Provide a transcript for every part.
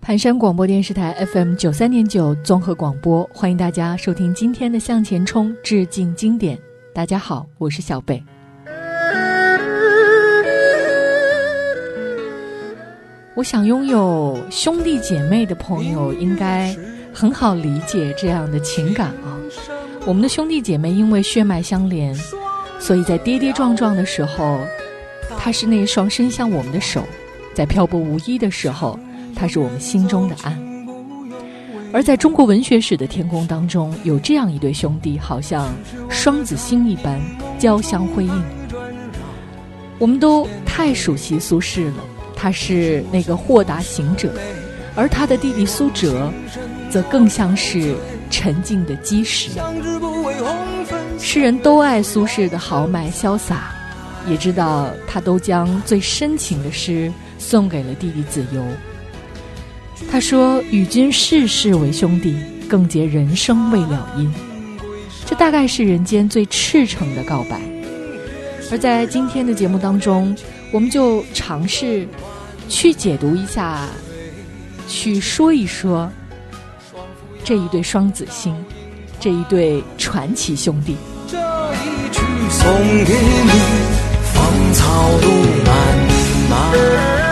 盘山广播电视台 FM93.9 综合广播，欢迎大家收听今天的向前冲致敬经典。大家好，我是小贝。我想拥有兄弟姐妹的朋友应该很好理解这样的情感啊。我们的兄弟姐妹因为血脉相连，所以在跌跌撞撞的时候，他是那双伸向我们的手；在漂泊无依的时候，他是我们心中的岸。而在中国文学史的天空当中，有这样一对兄弟，好像双子星一般交相辉映。我们都太熟悉苏轼了，他是那个豁达行者，而他的弟弟苏辙则更像是沉静的基石。世人都爱苏轼的豪迈潇洒，也知道他都将最深情的诗送给了弟弟子由。他说：“与君世世为兄弟，更结人生未了因。”这大概是人间最赤诚的告白。而在今天的节目当中，我们就尝试去解读一下，去说一说这一对双子星，这一对传奇兄弟。 这一曲送给你，芳草路漫漫。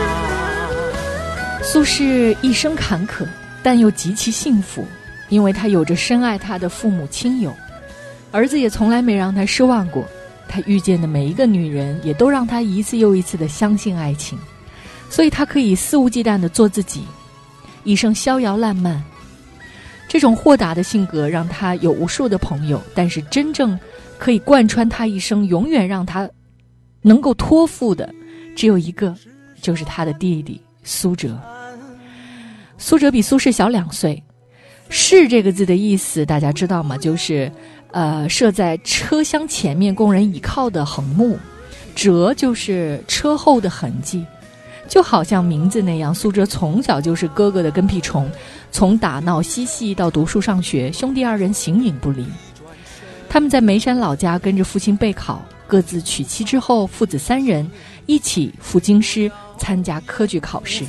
苏轼一生坎坷，但又极其幸福，因为他有着深爱他的父母亲友，儿子也从来没让他失望过。他遇见的每一个女人，也都让他一次又一次地相信爱情，所以他可以肆无忌惮地做自己，一生逍遥烂漫。这种豁达的性格让他有无数的朋友，但是真正可以贯穿他一生，永远让他能够托付的只有一个，就是他的弟弟苏辙。苏辙比苏轼小2岁，轼这个字的意思大家知道吗？就是设在车厢前面供人倚靠的横木，辙就是车后的痕迹。就好像名字那样，苏辙从小就是哥哥的跟屁虫，从打闹嬉戏到读书上学，兄弟2人形影不离。他们在眉山老家跟着父亲备考，各自娶妻之后，父子3人一起赴京师参加科举考试。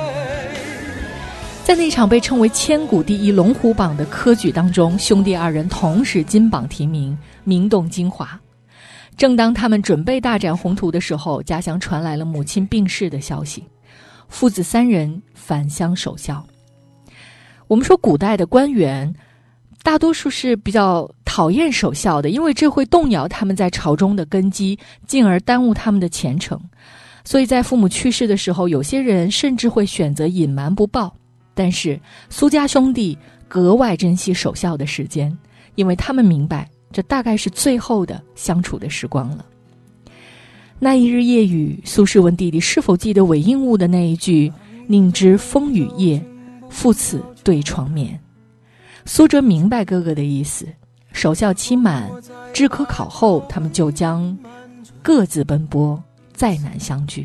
在那场被称为千古第一龙虎榜的科举当中，兄弟2人同时金榜题名，名动京华。正当他们准备大展宏图的时候，家乡传来了母亲病逝的消息，父子3人返乡守孝。我们说古代的官员大多数是比较讨厌守孝的，因为这会动摇他们在朝中的根基，进而耽误他们的前程。所以在父母去世的时候，有些人甚至会选择隐瞒不报。但是苏家兄弟格外珍惜守孝的时间，因为他们明白这大概是最后的相处的时光了。那一日夜雨，苏轼问弟弟是否记得韦应物的那一句“宁知风雨夜，父此对床眠”。苏辙明白哥哥的意思，守孝期满，制科考后，他们就将各自奔波，再难相聚。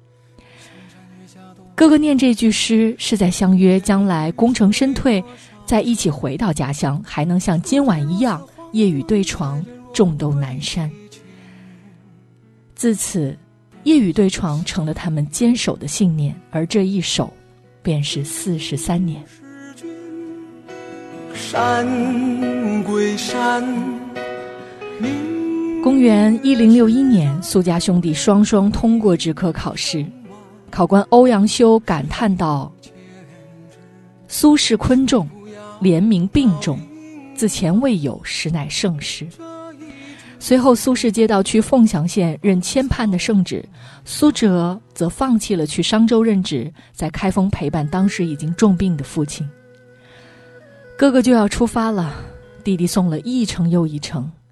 哥哥念这句诗是在相约将来功成身退，再一起回到家乡，还能像今晚一样夜雨对床，种豆南山。自此夜雨对床成了他们坚守的信念，而这一守便是43年。 山归山。 公元1061年，苏家兄弟双双通过制科考试。考官欧阳修感叹道：“苏轼昆仲，廉明并重，自前未有，实乃盛世。”随后苏轼接到去凤翔县任签判的圣旨，苏辙则放弃了去商州任职，在开封陪伴当时已经重病的父亲。哥哥就要出发了，弟弟送了一程又一程，